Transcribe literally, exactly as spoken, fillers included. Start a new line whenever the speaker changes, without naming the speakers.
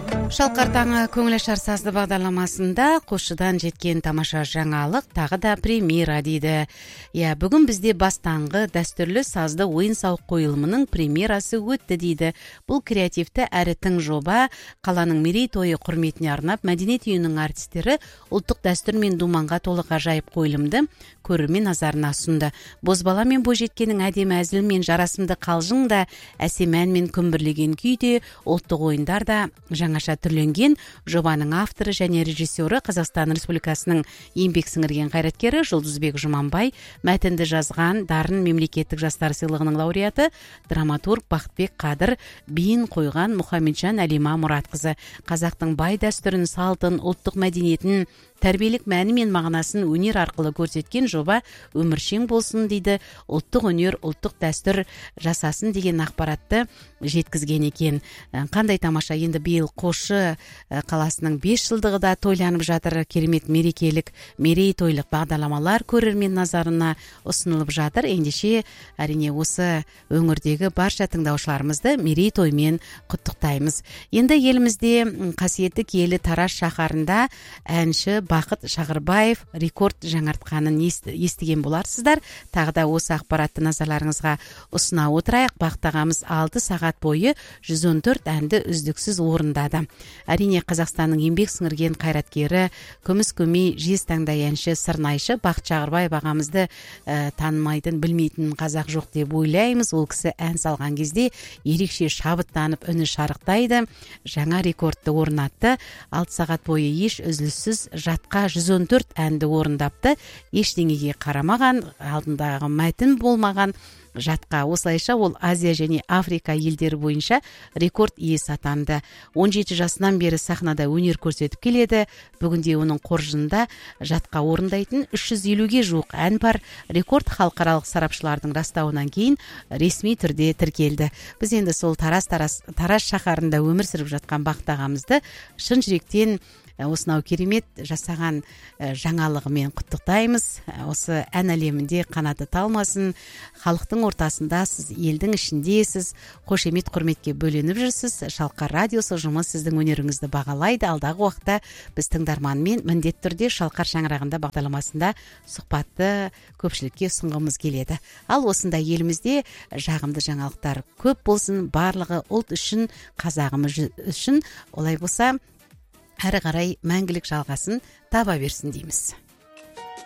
Шалқар таңы көңіл ашар сазды бағдарламасында қосшыдан жеткен тамаша жаңалық тағы да премьера дейді. Я, бүгін бізде бастаңғы дәстүрлі сазды ойын-сауық қойылымының премьерасы өтті дейді. Бұл креативті әрі тың жоба қаланың мерейтойы құрметіне арнап мәдениет үйінің артистері ұлттық дәстүр мен думанға толы ғажайып қойылымды көрермен назарына ұсынды. Бозбала мен бойжеткеннің әдемі әзіл мен жарасымды қалжың да, әсем ән мен күмбірлеген күй де, ұлттық ойындар да жаңаша түрленген. Жобаның авторы және режиссері Қазақстан Республикасының еңбек сіңірген қайраткері Жұлдызбек Жұманбай, мәтінді жазған дарын мемлекеттік жастар сыйлығының лауреаты драматург Бақытбек Қадыр, биін қойған Мұхамеджан Әлима Мұратқызы. Қазақтың бай дәстүрін, салтын, ұлттық мәдениетін, тәрбиелік мәні мен мағынасын өнер арқылы көрсеткен жоба өміршең болсын дейді. Ұлттық өнер, ұлттық дәстүр жасасын деген ақпаратты жеткізген екен. Қандай тамаша, енді биыл Қосшы қаласының бес жылдығы да тойланып жатыр. Керемет мерекелік, мерейтойлық бағдарламалар көрермен назарына ұсынылып жатыр. Ендеше әрине осы өңірдегі барша тыңдаушыларымызды мерейтоймен құттықтаймыз. Енді елімізде қасиетті киелі Тараз шаһарында әнші Бақыт Шағырбаев рекорд жаңартқанын естіген боларсыздар. Тағы да осы ақпаратты назарларыңызға ұсына отырайық. Бақыт ағамыз алты сағат бойы жүз он төрт әнді үздіксіз орындады. Әрине Қазақстанның еңбек сіңірген қайраткері, күміс көмей жез таңдай әнші Сырнайшы Бақыт Шағырбаев ағамызды ә, танымайтын, білмейтін қазақ жоқ деп ойлаймыз. Ол кісі ән салған кезде ерекше шабыттанып үні шарықтайды. Жаңа рекордты орнатты. алты сағат бойы еш үзіліссіз жатқа жүз он төрт әнді орындапты. Ештеңеге қарамаған, алдындағы мәтін болмаған жатқа. Осылайша ол Азия және Африка елдері бойынша рекорд иесі атанды. он жеті жасынан бері сахнада өнер көрсетіп келеді. Бүгінде оның қоржынында жатқа орындайтын үш жүз елуге жуық ән бар. Рекорд халықаралық сарапшылардың растауынан кейін ресми түрде тіркелді. Біз енді сол Тараз Тараз Тараз шаһарында өмір сүріп жатқан Бақыт ағамызды шын жүректен осынау керемет жасаған жаңалығымен құттықтаймыз. Осы ән әлемінде қанаты талмасын. Халықтың ортасында сіз, елдің ішіндесіз, қошемет құрметке бөленіп жүрсіз. Шалқар радиосы ұжымы сіздің өнеріңізді бағалайды. Алдағы уақытта біз тыңдарманмен міндетті түрде Шалқар шаңырағында бағдарламасында сұхбатты көпшілікке ұсынғымыз келеді. Ал осында елімізде жағымды жаңалықтар көп болсын. Барлығы ұлт үшін, қазағымыз үшін. Олай болса әрі қарай мәңгілік жалғасын таба берсін дейміз.